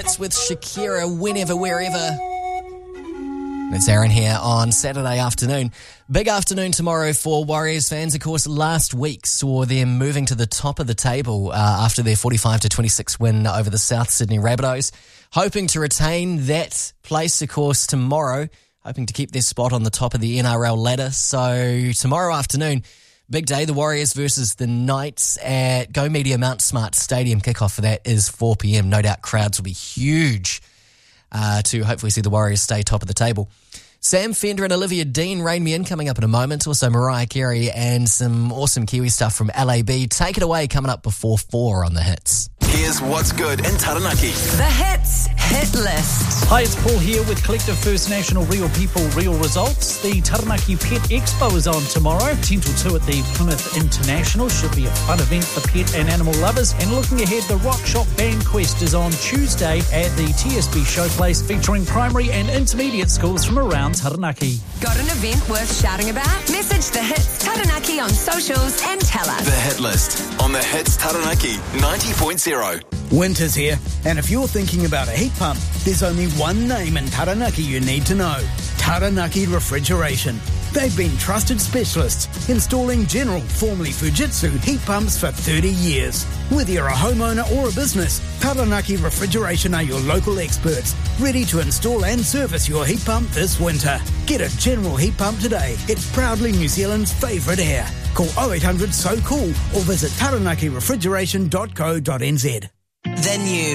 It's with Shakira, Whenever, Wherever. It's Aaron here on Saturday afternoon. Big afternoon tomorrow for Warriors fans. Of course, last week saw them moving to the top of the table after their 45-26 win over the South Sydney Rabbitohs. Hoping to retain that place, of course, tomorrow. Hoping to keep their spot on the top of the NRL ladder. So tomorrow afternoon, big day, the Warriors versus the Knights at Go Media Mount Smart Stadium. Kickoff for that is 4 p.m. No doubt crowds will be huge to hopefully see the Warriors stay top of the table. Sam Fender and Olivia Dean rein me in coming up in a moment. Also Mariah Carey and some awesome Kiwi stuff from LAB. Take it away coming up before 4 on The Hits. Here's what's good in Taranaki. The Hits Hit List. Hi, it's Paul here with Collective First National Real People, Real Results. The Taranaki Pet Expo is on tomorrow, 10 till 2 at the Plymouth International. Should be a fun event for pet and animal lovers. And looking ahead, the Rock Shop Band Quest is on Tuesday at the TSB Showplace, featuring primary and intermediate schools from around Taranaki. Got an event worth shouting about? Message The Hits Taranaki on socials and tell us. The Hit List on The Hits Taranaki 90.0. Winter's here, and if you're thinking about a heat pump, there's only one name in Taranaki you need to know: Taranaki Refrigeration. They've been trusted specialists installing General, formerly Fujitsu, heat pumps for 30 years. Whether you're a homeowner or a business, Taranaki Refrigeration are your local experts, ready to install and service your heat pump this winter. Get a General heat pump today. It's proudly New Zealand's favourite air. Call 0800 SO COOL or visit taranakirefrigeration.co.nz. The new